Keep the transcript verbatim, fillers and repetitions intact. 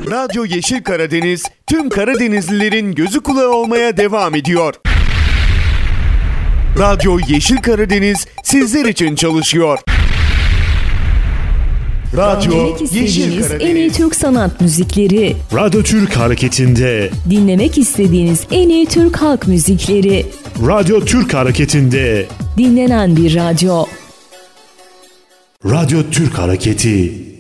Radyo Yeşil Karadeniz tüm Karadenizlilerin gözü kulağı olmaya devam ediyor. Radyo Yeşil Karadeniz sizler için çalışıyor. Radyo Dinlemek istediğiniz en iyi Türk sanat müzikleri. Radyo Türk Hareketi'nde. Dinlemek istediğiniz en iyi Türk halk müzikleri. Radyo Türk Hareketi'nde. Dinlenen bir radyo. Radyo Türk Hareketi.